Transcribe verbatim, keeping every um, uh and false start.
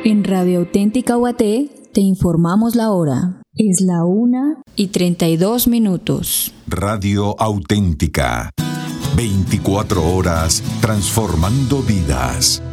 En Radio Auténtica Guaté te informamos la hora. Es la una y treinta y dos minutos. Radio Auténtica. veinticuatro horas transformando vidas.